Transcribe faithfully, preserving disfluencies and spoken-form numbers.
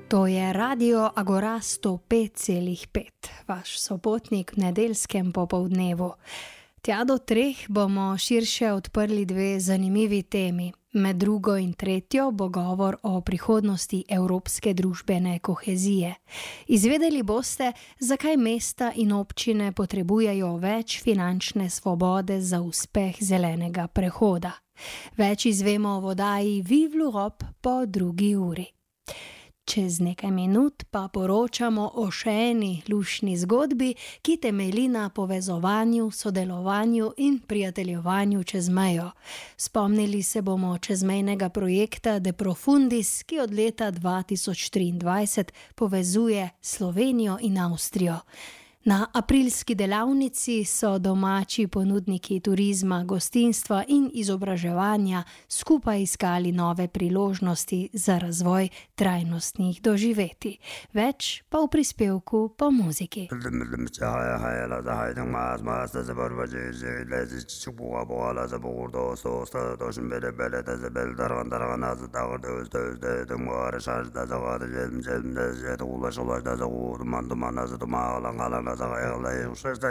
To je Radio Agora sto pet celih pet, vaš sopotnik v nedeljskem popoldnevu. Tja do treh bomo širše odprli dve zanimivi temi. Med drugo in tretjo bo govor o prihodnosti evropske družbene kohezije. Izvedeli boste, zakaj mesta in občine potrebujejo več finančne svobode za uspeh zelenega prehoda. Več izvemo o vodaji Vive l'Europe po drugi uri. Čez nekaj minut pa poročamo o še eni luštni zgodbi, ki temelji na povezovanju, sodelovanju in prijateljovanju čez mejo. Spomnili se bomo čezmejnega projekta De Profundis, ki od leta dva tisoč triindvajset povezuje Slovenijo in Avstrijo. Na aprilski delavnici so domači ponudniki turizma, gostinstva in izobraževanja skupaj iskali nove priložnosti za razvoj trajnostnih doživetij. Več pa v prispevku po muziki.